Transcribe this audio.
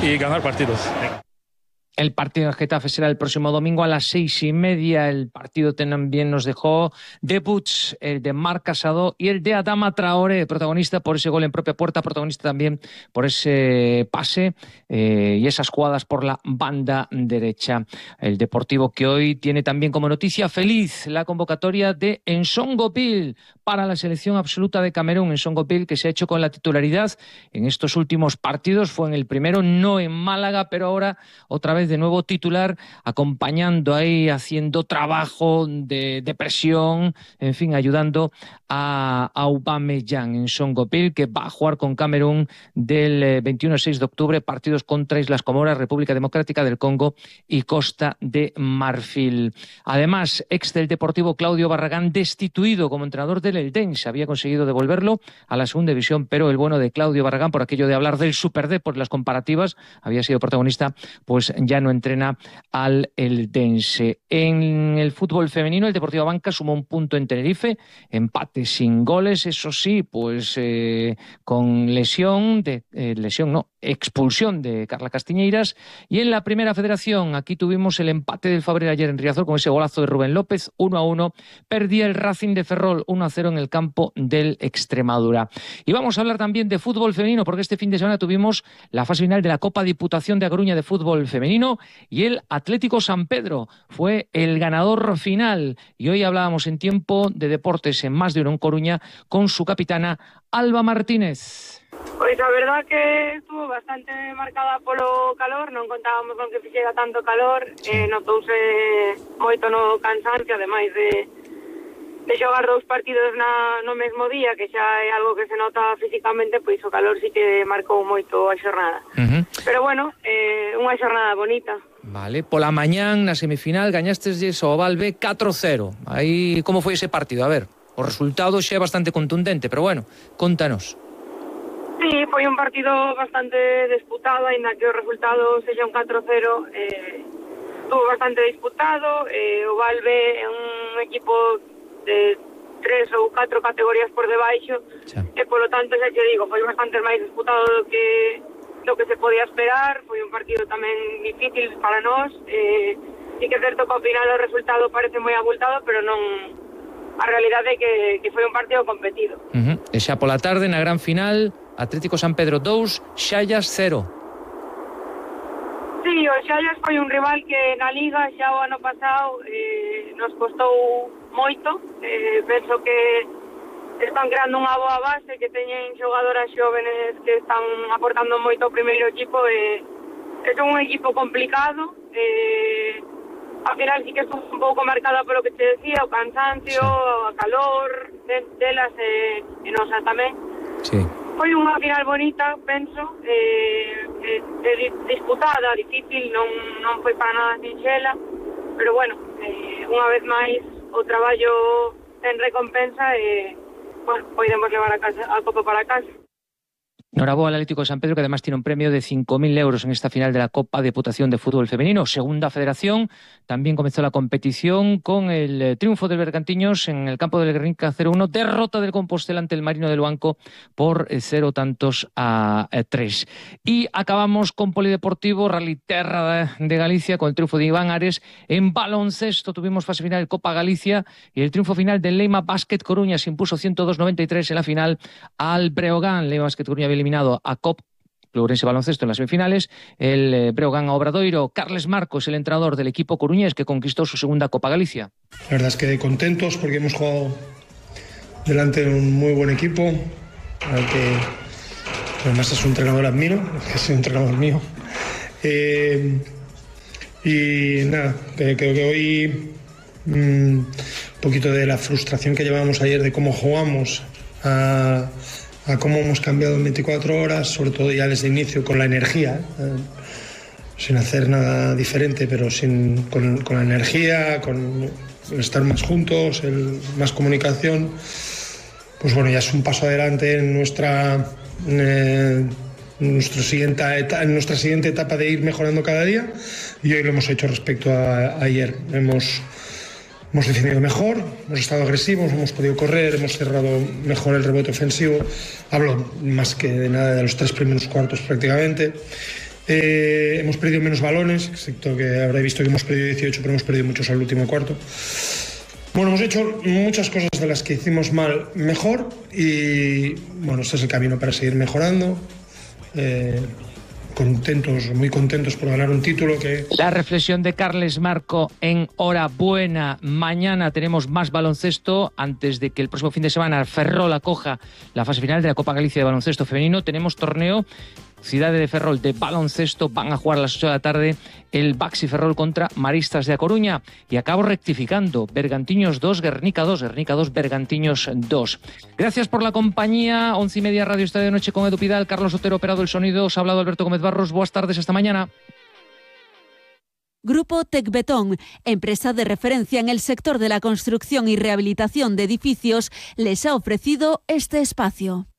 y ganar partidos. El partido de Getafe será el próximo domingo a las 6:30. El partido también nos dejó debuts, el de Marc Casado y el de Adama Traoré, protagonista por ese gol en propia puerta, protagonista también por ese pase y esas jugadas por la banda derecha. El Deportivo que hoy tiene también como noticia feliz la convocatoria de Nsongo-Pil para la selección absoluta de Camerún. Nsongo-Pil que se ha hecho con la titularidad en estos últimos partidos, fue en el primero, no en Málaga, pero ahora otra vez de nuevo titular, acompañando ahí, haciendo trabajo de presión, en fin, ayudando a Aubameyang. Nsongo-Pil, que va a jugar con Camerún del 21 al 6 de octubre, partidos contra Islas Comoras, República Democrática del Congo y Costa de Marfil. Además, ex del Deportivo Claudio Barragán, destituido como entrenador del Eldense, había conseguido devolverlo a la segunda división, pero el bueno de Claudio Barragán, por aquello de hablar del Super-D por las comparativas, había sido protagonista, pues ya no entrena al Eldense. En el fútbol femenino, el Deportivo Banca sumó un punto en Tenerife, empate sin goles, eso sí, pues con expulsión de Carla Castiñeiras. Y en la Primera Federación, aquí tuvimos el empate del Fabril ayer en Riazor con ese golazo de Rubén López, 1-1. Perdía el Racing de Ferrol 1-0 en el campo del Extremadura. Y vamos a hablar también de fútbol femenino, porque este fin de semana tuvimos la fase final de la Copa Diputación de A Coruña de fútbol femenino y el Atlético San Pedro fue el ganador final. Y hoy hablábamos en Tiempo de Deportes en Más de Uno en Coruña con su capitana Alba Martínez. Pois a verdad que estuvo bastante marcada polo calor, non contábamos con que fixera tanto calor, notouse moito no cansancio, ademais de xogar 2 partidos no mesmo día, que xa é algo que se nota físicamente, pois o calor sí que marcou moito a xornada. Pero bueno, unha xornada bonita. Vale, pola mañán na semifinal gañastes ao Valve 4-0. Aí como foi ese partido? A ver, o resultado xa é bastante contundente, pero bueno, contanos. Sí, foi un partido bastante disputado, aínda que o resultado sexa un 4-0, estuvo bastante disputado. O Valve é un equipo de 3 ou 4 categorías por debaixo, e polo tanto, xa te digo, foi bastante máis disputado do que se podía esperar. Foi un partido tamén difícil para nós, sí que é certo que ao final o resultado parece moi abultado, pero non, a realidade é que foi un partido competido. E xa pola tarde, na gran final, Atlético San Pedro 2, Xallas 0. Sí, o Xallas foi un rival que na Liga xa o ano pasado nos costou moito. Penso que están creando unha boa base, que teñen xogadoras xóvenes que están aportando moito ao primeiro equipo. É un equipo complicado. Ao final sí que estuvo un pouco marcada polo que te decía, o cansancio, a calor delas e nosa tamén. Sí. Foi unha final bonita, penso, disputada, difícil, non foi para nada sinxela, pero bueno, unha vez máis o traballo ten recompensa e bueno, podemos levar a copa para casa. Noraboa al Atlético de San Pedro, que además tiene un premio de 5.000 euros en esta final de la Copa Diputación de Fútbol Femenino. Segunda Federación, también comenzó la competición con el triunfo del Bergantiños en el campo del Guernica 0-1, derrota del Compostela ante el Marino del Luanco por 0-3. Y acabamos con Polideportivo, Rally Terra de Galicia, con el triunfo de Iván Ares. En baloncesto tuvimos fase final de Copa Galicia y el triunfo final del Leima Basket Coruña. Se impuso 102-93 en la final al Breogán. Leima Basket Coruña había eliminado a COP Ourense Baloncesto en las semifinales. El Breogán a Obradoiro. Carles Marcos, el entrenador del equipo coruñés, que conquistó su segunda Copa Galicia. La verdad es que contentos porque hemos jugado delante de un muy buen equipo, al que además es un entrenador admiro, que es un entrenador mío. Y nada, creo que hoy un poquito de la frustración que llevábamos ayer de cómo jugamos a cómo hemos cambiado en 24 horas, sobre todo ya desde el inicio, con la energía, sin hacer nada diferente, pero con la energía, con estar más juntos, más comunicación. Pues bueno, ya es un paso adelante en nuestra siguiente etapa de ir mejorando cada día, y hoy lo hemos hecho respecto a ayer. Hemos defendido mejor, hemos estado agresivos, hemos podido correr, hemos cerrado mejor el rebote ofensivo. Hablo más que de nada de los 3 primeros cuartos prácticamente. Hemos perdido menos balones, excepto que habré visto que hemos perdido 18, pero hemos perdido muchos al último cuarto. Bueno, hemos hecho muchas cosas de las que hicimos mal mejor y bueno, este es el camino para seguir mejorando. Muy contentos por ganar un título que... La reflexión de Carles Marco en Hora Buena. Mañana tenemos más baloncesto antes de que el próximo fin de semana Ferrol acoja la fase final de la Copa Galicia de baloncesto femenino. Tenemos torneo Cidade de Ferrol de baloncesto. Van a jugar a las 8 de la tarde el Baxi Ferrol contra Maristas de A Coruña. Y acabo rectificando, Bergantiños 2, Guernica 2, Guernica 2, Bergantiños 2. Gracias por la compañía. 11:30 Radio Estadio de Noche con Edu Pidal, Carlos Otero operado el sonido. Os ha hablado Alberto Gómez Barros. Buenas tardes, hasta mañana. Grupo Tecbetón, empresa de referencia en el sector de la construcción y rehabilitación de edificios, les ha ofrecido este espacio.